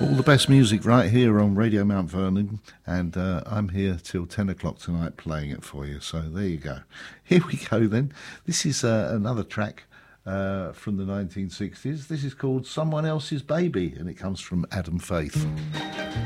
All the best music right here on Radio Mount Vernon, and I'm here till 10 o'clock tonight playing it for you. So there you go. Here we go then. This is another track from the 1960s. This is called Someone Else's Baby, and it comes from Adam Faith.